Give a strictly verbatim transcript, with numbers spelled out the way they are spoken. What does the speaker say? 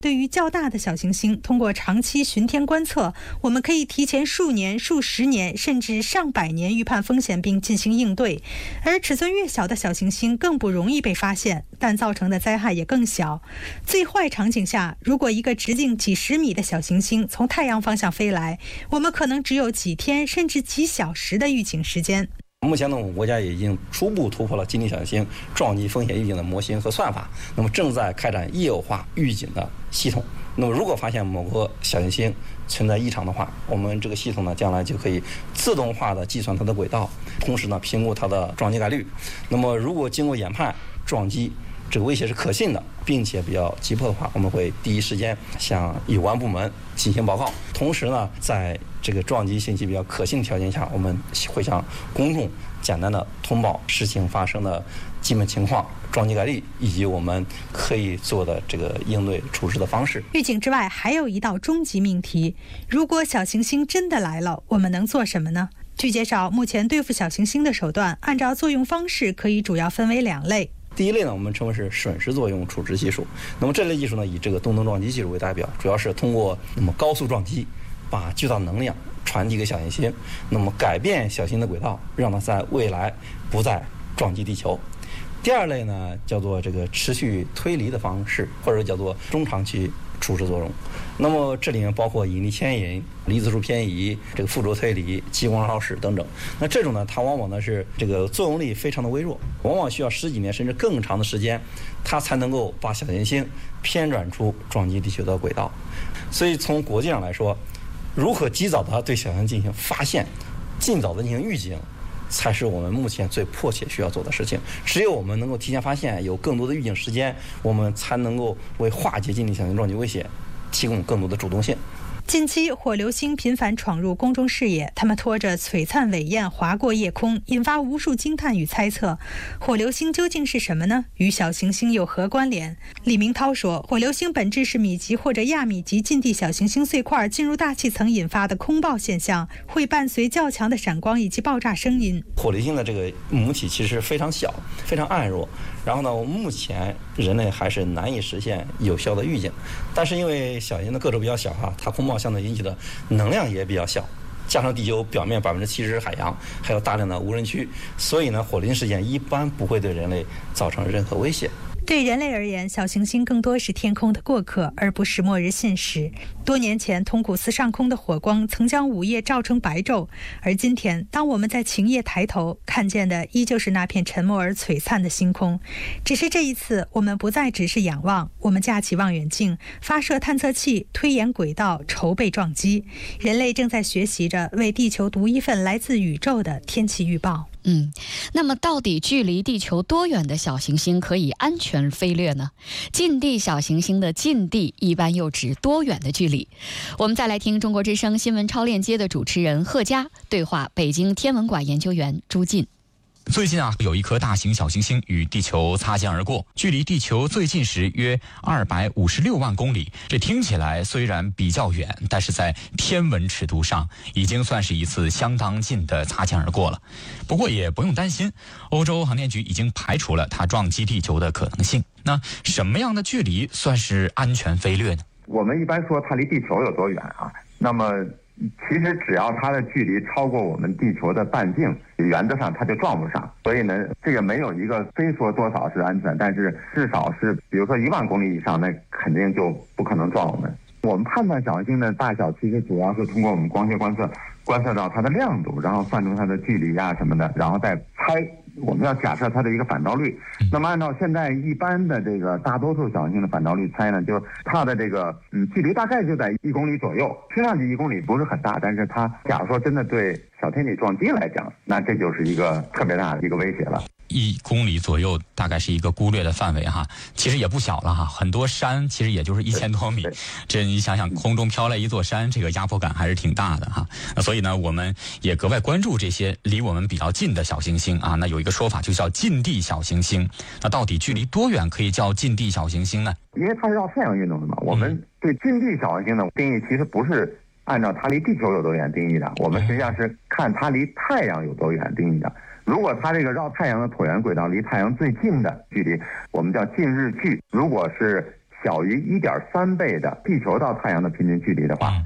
对于较大的小行星，通过长期巡天观测，我们可以提前数年、数十年甚至上百年预判风险并进行应对。而尺寸越小的小行星更不容易被发现，但造成的灾害也更小。最坏场景下，如果一个直径几十米的小行星从太阳方向飞来，我们可能只有几天甚至几小时的预警时间。 目前呢，我们国家已经初步突破了近地小行星撞击风险预警的模型和算法，那么正在开展业务化预警的系统。那么如果发现某个小行星存在异常的话，我们这个系统呢，将来就可以自动化的计算它的轨道，同时呢评估它的撞击概率。那么如果经过研判撞击这个威胁是可信的，并且比较急迫的话，我们会第一时间向有关部门进行报告。同时呢，在这个撞击信息比较可信条件下，我们会向公众简单的通报事情发生的基本情况、撞击概率以及我们可以做的这个应对处置的方式。 预警之外，还有一道终极命题：如果小行星真的来了，我们能做什么呢？据介绍，目前对付小行星的手段，按照作用方式可以主要分为两类。 第一类呢，我们称为是瞬时作用处置技术。那么这类技术呢，以这个动能撞击技术为代表，主要是通过那么高速撞击，把巨大能量传递给小行星，那么改变小行星的轨道，让它在未来不再撞击地球。第二类呢，叫做这个持续推离的方式，或者叫做中长期处置作用。那么这里面包括引力牵引、离子束偏移、这个附着推离、激光烧蚀等等。那这种呢，它往往呢是这个作用力非常的微弱，往往需要十几年甚至更长的时间，它才能够把小行星偏转出撞击地球的轨道。所以从国际上来说，如何及早的对小行星进行发现，尽早的进行预警，才是我们目前最迫切需要做的事情。只有我们能够提前发现，有更多的预警时间，我们才能够为化解近地小行星撞击威胁提供更多的主动性。 近期火流星频繁闯入公众视野，它们拖着璀璨伟焰划过夜空，引发无数惊叹与猜测。火流星究竟是什么呢？与小行星有何关联？李明涛说，火流星本质是米级或者亚米级近地小行星碎块进入大气层引发的空爆现象，会伴随较强的闪光以及爆炸声音。 火流星的这个母体其实非常小，非常暗弱，然后呢，目前人类还是难以实现有效的预警。但是因为小行星的个头比较小哈，它空爆相对引起的能量也比较小，加上地球表面百分之七十海洋，还有大量的无人区，所以呢，火流星事件一般不会对人类造成任何威胁。 对人类而言，小行星更多是天空的过客，而不是末日信使。多年前，通古斯上空的火光曾将午夜照成白昼，而今天，当我们在晴夜抬头，看见的依旧是那片沉默而璀璨的星空。只是这一次，我们不再只是仰望，我们架起望远镜，发射探测器，推演轨道，筹备撞击。人类正在学习着为地球读一份来自宇宙的天气预报。 嗯，那么到底距离地球多远的小行星可以安全飞掠呢？近地小行星的近地一般又指多远的距离？我们再来听中国之声新闻超链接的主持人贺佳对话北京天文馆研究员朱进。 最近啊，有一颗大型小行星与地球擦肩而过，距离地球最近时约二百五十六万公里。这听起来虽然比较远，但是在天文尺度上已经算是一次相当近的擦肩而过了。不过也不用担心，欧洲航天局已经排除了它撞击地球的可能性。那什么样的距离算是安全飞掠呢？ 我们一般说它离地球有多远啊？那么其实只要它的距离超过我们地球的半径，原则上它就撞不上。所以呢，这个没有一个非说多少是安全，但是至少是比如说一万公里以上，那肯定就不可能撞我们。我们判断小行星的大小，其实主要是通过我们光学观测观测到它的亮度，然后算出它的距离啊什么的，然后再猜。我们要假设它的一个反照率，那么按照现在一般的这个大多数小行星的反照率猜呢，就它的这个嗯距离大概就在一公里左右，听上去一公里不是很大，但是它假如说真的对小天体撞击来讲，那这就是一个特别大的一个威胁了。 一公里左右大概是一个估略的范围哈，其实也不小了哈。很多山其实也就是一千多米，这你想想，空中飘来一座山，这个压迫感还是挺大的哈。那所以呢，我们也格外关注这些离我们比较近的小行星啊。那有一个说法就叫近地小行星，那到底距离多远可以叫近地小行星呢？ 因为它是绕太阳运动的嘛，我们对近地小行星的定义其实不是按照它离地球有多远定义的，我们实际上是看它离太阳有多远定义的。如果它这个绕太阳的椭圆轨道离太阳最近的距离，我们叫近日距；如果是小于一点三倍的地球到太阳的平均距离的话，